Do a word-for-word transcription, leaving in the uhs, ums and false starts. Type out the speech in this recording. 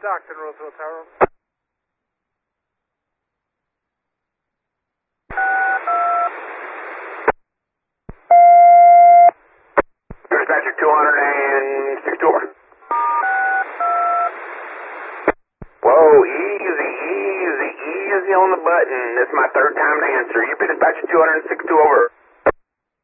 Stockton, Roosevelt Tower. Dispatcher two hundred sixty-four. Whoa, easy, easy, easy on the button. This is my third time to answer. You been dispatcher two hundred sixty-two over.